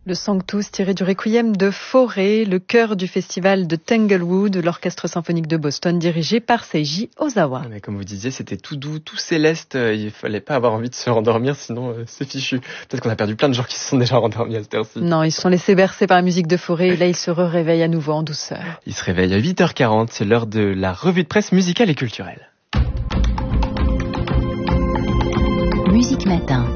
Le Sanctus, tiré du Requiem de Fauré, le chœur du festival de Tanglewood, l'orchestre symphonique de Boston, dirigé par Seiji Ozawa. Mais comme vous disiez, c'était tout doux, tout céleste. Il fallait pas avoir envie de se rendormir, sinon c'est fichu. Peut-être qu'on a perdu plein de gens qui se sont déjà rendormis à cette heure-ci. Non, ils se sont laissés bercer par la musique de Fauré et là, ils se réveillent à nouveau en douceur. Ils se réveillent à 8h40, c'est l'heure de la revue de presse musicale et culturelle. Musique Matin.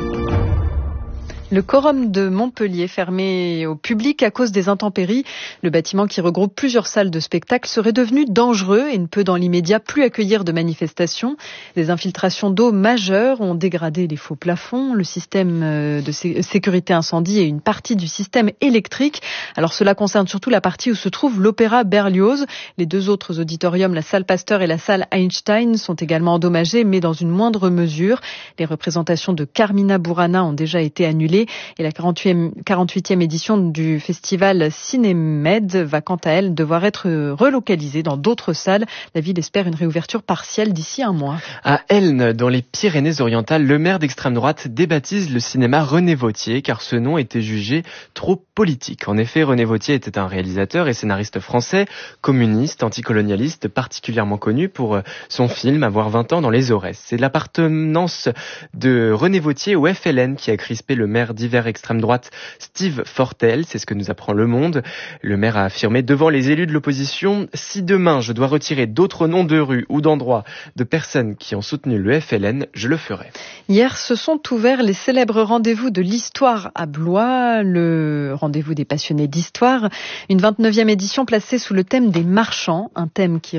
Le Quorum de Montpellier, fermé au public à cause des intempéries. Le bâtiment qui regroupe plusieurs salles de spectacle serait devenu dangereux et ne peut dans l'immédiat plus accueillir de manifestations. Des infiltrations d'eau majeures ont dégradé les faux plafonds, le système de sécurité incendie et une partie du système électrique. Alors cela concerne surtout la partie où se trouve l'Opéra Berlioz. Les deux autres auditoriums, la salle Pasteur et la salle Einstein, sont également endommagés, mais dans une moindre mesure. Les représentations de Carmina Burana ont déjà été annulées. Et la 48e édition du festival Cinémed va quant à elle devoir être relocalisée dans d'autres salles. La ville espère une réouverture partielle d'ici un mois. À Elne, dans les Pyrénées-Orientales, le maire d'extrême droite débaptise le cinéma René Vauthier car ce nom était jugé trop politique. En effet, René Vauthier était un réalisateur et scénariste français, communiste, anticolonialiste, particulièrement connu pour son film Avoir 20 ans dans les Aurès. C'est l'appartenance de René Vauthier au FLN qui a crispé le maire d'hiver extrême droite Steve Fortel, c'est ce que nous apprend Le Monde. Le maire a affirmé devant les élus de l'opposition: si demain je dois retirer d'autres noms de rues ou d'endroits de personnes qui ont soutenu le FLN, je le ferai. Hier se sont ouverts les célèbres rendez-vous de l'histoire à Blois, le rendez-vous des passionnés d'histoire, une 29e édition placée sous le thème des marchands, un thème qui